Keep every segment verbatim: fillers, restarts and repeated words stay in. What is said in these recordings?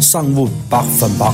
生活百分百。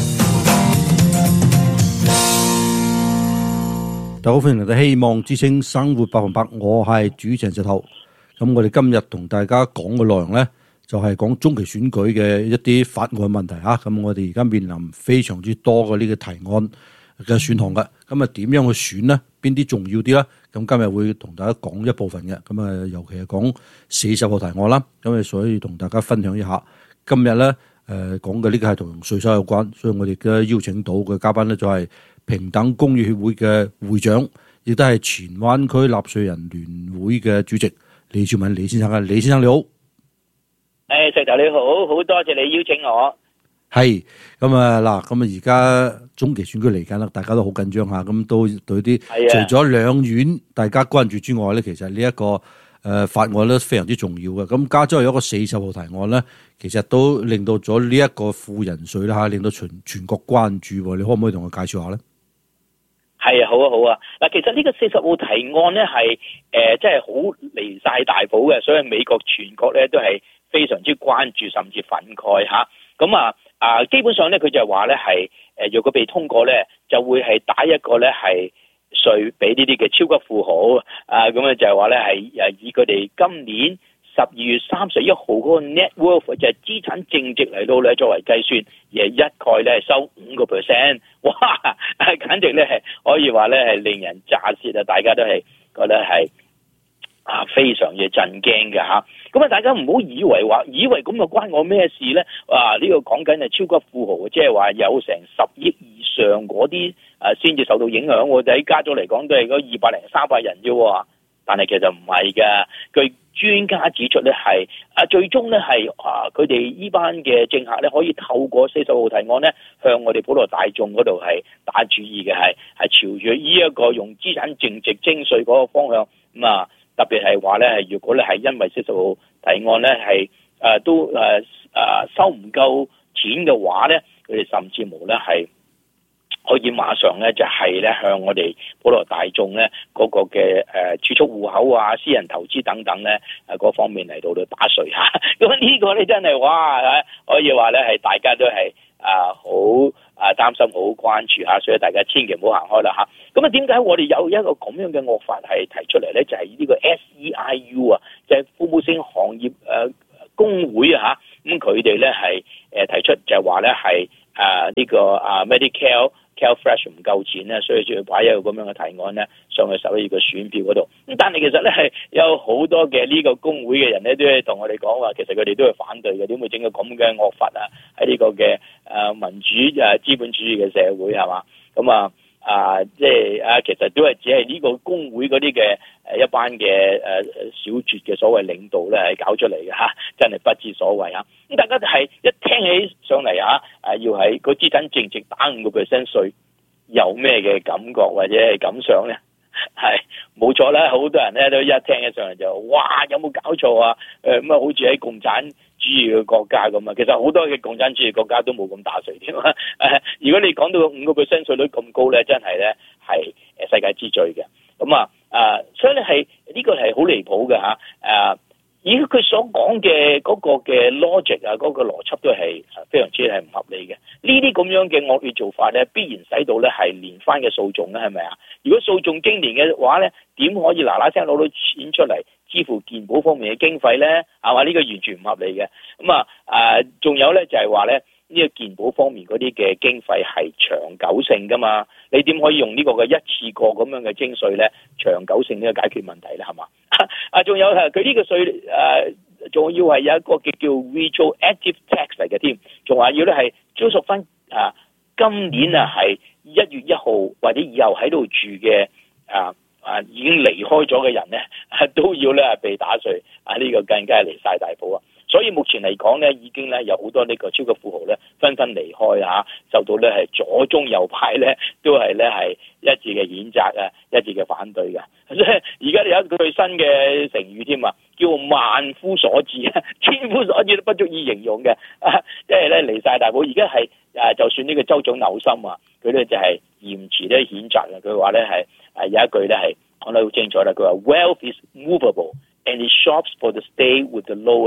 大家好，歡迎嚟到希望之聲生活百分百，我係主持人石頭。咁我哋今日同大家講嘅內容呢，就係講中期選舉嘅一啲法案問題嚇。咁我哋而家面臨非常之多嘅呢個提案嘅選項嘅，咁啊點樣去選呢？邊啲重要啲咧？咁今日會同大家講一部分嘅，咁啊尤其係講四十號提案啦。咁啊所以同大家分享一下。今日咧誒講嘅呢個係同稅收有關，所以我哋嘅邀請到嘅嘉賓咧就係平等公義協會嘅會長，亦都係前灣區納稅人聯會嘅主席李兆敏李先生啊。李先生你好。 誒石頭你好，好多謝你邀請我。 係咁啊嗱，咁啊而家中期選舉嚟緊啦，大家都好緊張下，咁都對啲除咗兩院大家關注之外咧，其實呢、這、一個誒、呃、法案咧非常之重要嘅。咁加州有一個四十號提案咧，其實都令到咗呢一個富人稅啦嚇，令到全全國關注。你可唔可以同我介紹下咧？ 係啊，好啊，好啊。嗱，其實呢個四十號提案咧係誒，即係好離晒大譜嘅，所以美國全國咧都係非常之關注，甚至憤慨嚇。咁啊啊，基本上咧佢就係話咧係誒，若果被通過咧，就會係打一個咧係稅俾呢啲嘅超級富豪啊。咁啊就係話咧係誒以佢哋今年十二月三十一號嗰個 net worth 就係資產淨值嚟到咧作為計算，而係一概咧收五個 percent， 哇！簡直咧係可以話咧係令人咋舌啊！大家都係覺得係啊非常嘅震驚嘅嚇。咁啊，大家唔好以為話以為咁就關我咩事咧？啊，呢、這個講緊係超級富豪，即係話有成十億以上嗰啲啊先至受到影響。我哋喺加州嚟講都係嗰二百零三百人啫，但係其實唔係㗎。據專家指出咧，係啊，最終咧係啊，佢哋呢班嘅政客咧，可以透過四十號提案咧，向我哋普羅大眾嗰度係打主意嘅，係係朝住呢一個用資產淨值徵稅嗰個方向。咁啊，特別係話咧，係如果咧係因為四十號提案咧係誒都誒誒、啊、收唔夠錢嘅話咧，佢哋甚至無咧係可以馬上咧就係咧向我哋普羅大眾咧嗰個嘅誒儲蓄戶口啊、私人投資等等咧誒嗰方面嚟到去打稅嚇。咁呢個咧真係哇，可以話咧係大家都係啊好啊擔心、好關注嚇，所以大家千祈唔好行開啦嚇。咁啊點解我哋有一個咁樣嘅惡法係提出嚟咧？就係、是、呢個 S E I U 啊，就係服務性行業誒工會啊嚇。咁佢哋咧係誒提出就係話咧係啊呢個啊 Medicare CalFresh 唔夠錢咧，所以就要擺一個咁樣嘅提案咧上去十一月嘅選票嗰度。咁但係其實咧係有好多嘅呢個工會嘅人咧都係同我哋講話，其實佢哋都係反對嘅。點會整個咁嘅惡法啊？喺呢個嘅誒民主誒資本主義嘅社會係嘛？咁啊啊即係啊，其實都係只係呢個工會嗰啲嘅誒一班嘅誒小撮嘅所謂領導咧係搞出嚟嘅嚇，真係不知所謂嚇。咁大家就係一聽起上嚟啊，誒要喺個資產淨值打五個 percent 稅，有咩嘅感覺或者係感想咧？係冇錯啦，好多人咧都一聽起上嚟就哇有冇搞錯啊？誒咁啊，好似喺共產主義嘅國家咁啊，其實好多嘅共產主義國家都冇咁打稅添啊！誒，如果你講到五個 percent 稅率咁高咧，真係咧係誒世界之最嘅。咁啊誒，所以咧係呢個係好離譜嘅嚇誒。以佢所講嘅嗰個嘅 logic 啊，嗰個邏輯都係非常之係唔合理嘅。呢啲咁樣嘅惡劣做法咧，必然使到咧係連番嘅訴訟咧，係咪啊？如果訴訟經年嘅話咧，點可以嗱嗱聲攞到錢出嚟支付健保方面嘅經費咧？係嘛？呢個完全唔合理嘅。咁啊誒，仲有咧就係話咧。呢個健保方面嗰啲嘅經費係長久性噶嘛？你點可以用呢個嘅一次過咁樣嘅徵稅咧，長久性呢個解決問題咧？係嘛？啊，仲有係佢呢個稅誒，仲、呃、要係有一個叫叫 retroactive tax 嚟嘅添，仲話要咧係追溯翻啊，今年啊係一月一號或者以後喺度住嘅啊啊已經離開咗嘅人咧，都要咧係被打稅啊！呢、這個更加係離晒大譜啊！所以目前嚟講咧，已經咧有好多呢個超級富豪咧紛紛離開嚇，受到咧係左中右派咧都係咧係一致嘅譴責啊，一致嘅反對嘅。所以而家有一句新嘅成語添啊，叫萬夫所指啊，千夫所指都不足以形容嘅啊，即係咧離晒大譜。而家係誒，就算呢個州長紐森啊，佢咧就係嚴詞咧譴責嘅。佢話咧係誒有一句咧係講得好清楚啦，佢話 Wealth is movable and it shops for the state with the lowest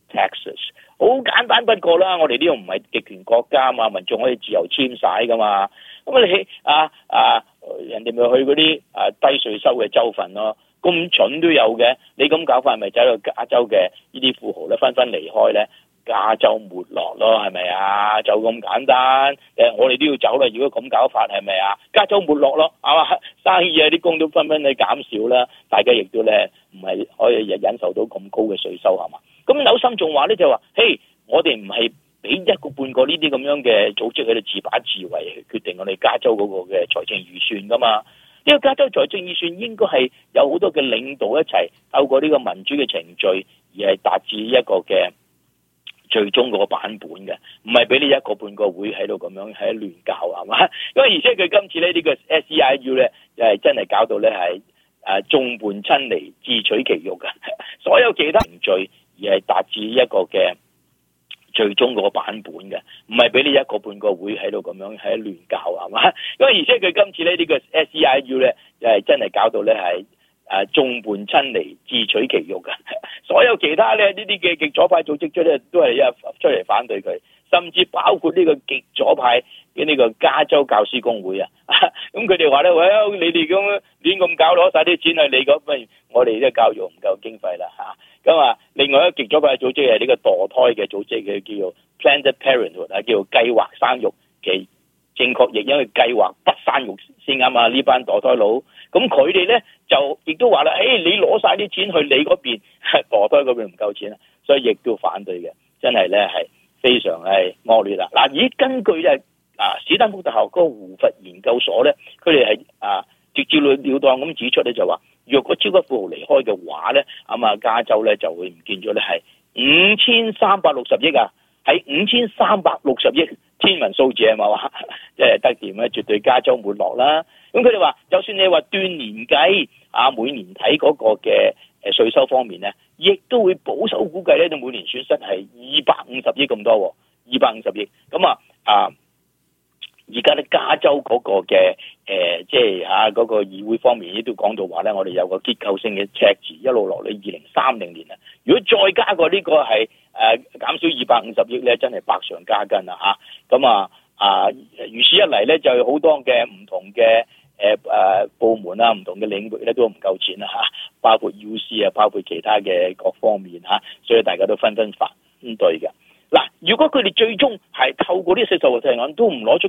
taxes。好簡單不過啦，我哋呢度唔係極權國家嘛，民眾可以自由遷徙噶嘛。咁你啊啊，人哋咪去嗰啲啊低稅收嘅州份咯，咁蠢都有嘅。你咁搞法，咪走到加州嘅呢啲富豪咧，紛紛離開咧，加州沒落咯，係咪啊？就咁簡單。誒，我哋都要走啦。如果咁搞法，係咪啊？加州沒落咯，係嘛？生意啊，啲工都紛紛去減少啦。大家亦都咧唔係可以忍受到咁高嘅稅收，係嘛？咁紐森仲話咧就話，嘿，我哋唔係俾一個半個呢啲咁樣嘅組織喺度自把自為決定我哋加州嗰個嘅財政預算噶嘛？呢個加州財政預算應該係有好多嘅領導一齊透過呢個民主嘅程序，而係達至一個嘅最終嗰個版本嘅，唔係俾你一個半個會喺度咁樣喺度亂搞，係嘛？因為而且佢今次咧呢個 S E I U 咧，就係真係搞到咧係誒眾叛親離，自取其辱嘅，所有其他程序而係達至一個嘅最終嗰個版本嘅，唔係俾你一個半個會喺度咁樣喺度亂搞，係嘛？因為而且佢今次咧呢個 S E I U 咧，就係真係搞到咧係誒眾叛親離，自取其辱嘅，所有其他咧呢啲嘅極左派組織出咧都係一出嚟反對佢，甚至包括呢個極左派嘅呢個加州教師公會啊，咁佢哋話咧，喂，你哋咁亂咁搞，攞晒啲錢去你嗰邊，我哋啲教育唔夠經費啦嚇。咁啊，另外一個極左派組織係呢個墮胎嘅組織，佢叫做 Planned Parenthood 啊，叫做計劃生育嘅正確譯，因為計劃不生育先啱啊！呢班墮胎佬，咁佢哋咧就亦都話啦，誒，你攞晒啲錢去你嗰邊，墮胎嗰邊唔夠錢啊，所以亦都反對嘅，真係咧係非常係惡劣啦。嗱，而根據咧啊史丹福大學嗰個胡佛研究所咧，佢哋係啊直接了了當咁指出咧，就話若果超級富豪離開嘅話咧，咁啊加州咧就會唔見咗咧係五千三百六十億啊，係五千三百六十億，天文數字係嘛話，即係得掂咧，絕對加州沒落啦。咁佢哋話，就算你話斷年計啊，每年睇嗰個嘅誒稅收方面咧，亦都會保守估計咧，就每年損失係二百五十億咁多，二百五十億。咁啊啊！而家咧加州嗰個嘅誒，即係嚇嗰個議會方面，亦都講到話咧，我哋有個結構性嘅赤字，一路落嚟二零三零年啊！如果再加個呢個係誒、呃、減少二百五十億咧，真係百上加斤啦嚇！咁啊啊，如此一嚟咧，就有好多嘅唔同嘅誒誒部門啊，唔同嘅領域咧都唔夠錢啦嚇，包括 U C 啊，包括其他嘅各方面嚇，所以大家都紛紛反對嘅。嗱，如果佢哋最終係透過呢四十個提案都唔攞出